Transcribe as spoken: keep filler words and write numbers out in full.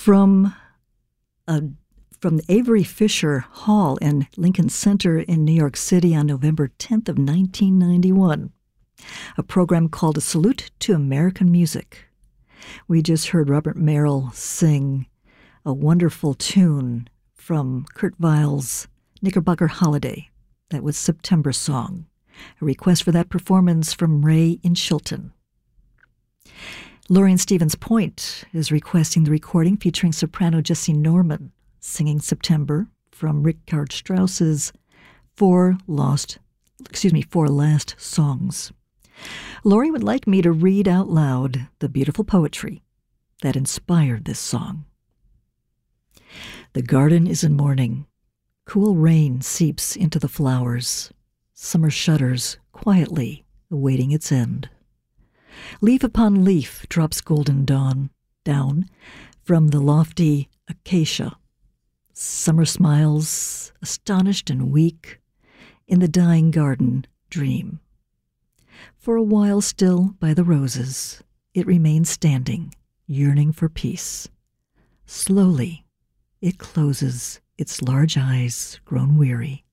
From a From the Avery Fisher Hall in Lincoln Center in New York City on November tenth of nineteen ninety-one, a program called A Salute to American Music. We just heard Robert Merrill sing a wonderful tune from Kurt Weill's Knickerbocker Holiday. That was September Song, a request for that performance from Ray in Chilton. Lorraine Stevens Point is requesting the recording featuring soprano Jessie Norman, singing September from Richard Strauss's Four Lost, excuse me, Four Last Songs. Lori would like me to read out loud the beautiful poetry that inspired this song. The garden is in mourning. Cool rain seeps into the flowers. Summer shudders quietly, awaiting its end. Leaf upon leaf drops golden dawn down from the lofty acacia. Summer smiles, astonished and weak, in the dying garden dream. For a while still by the roses, it remains standing, yearning for peace. Slowly, it closes its large eyes, grown weary.